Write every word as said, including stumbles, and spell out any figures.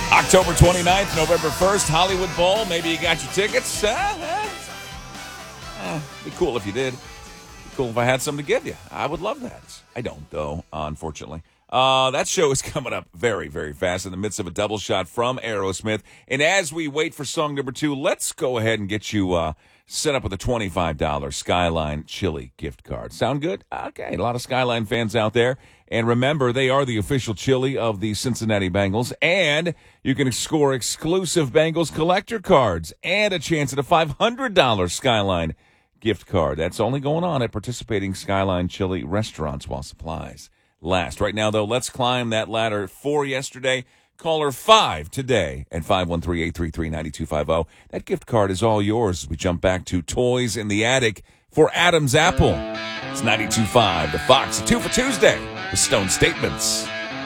October twenty-ninth, November first, Hollywood Bowl. Maybe you got your tickets. Uh, uh, uh, be cool if you did. Be cool if I had some to give you. I would love that. I don't, though, unfortunately. Uh, that show is coming up very, very fast in the midst of a double shot from Aerosmith. And as we wait for song number two, let's go ahead and get you uh, set up with a twenty-five dollars Skyline Chili gift card. Sound good? Okay, a lot of Skyline fans out there. And remember, they are the official chili of the Cincinnati Bengals. And you can score exclusive Bengals collector cards and a chance at a five hundred dollars Skyline gift card. That's only going on at participating Skyline Chili restaurants while supplies last. Right now, though, let's climb that ladder. Four yesterday, caller five today at five one three, eight three three, nine two five zero. That gift card is all yours as we jump back to Toys in the Attic for Adam's Apple. It's ninety-two point five, The Fox, a two for Tuesday with Stone Statements.